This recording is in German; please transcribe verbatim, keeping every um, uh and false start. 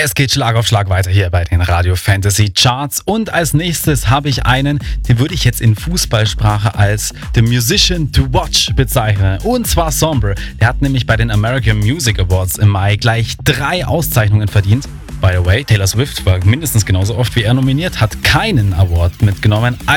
Es geht Schlag auf Schlag weiter hier bei den Radio Fantasy Charts. Und als nächstes habe ich einen, den würde ich jetzt in Fußballsprache als The Musician to Watch bezeichnen. Und zwar Sombre. Der hat nämlich bei den American Music Awards im Mai gleich drei Auszeichnungen verdient. By the way, Taylor Swift war mindestens genauso oft wie er nominiert, hat keinen Award mitgenommen.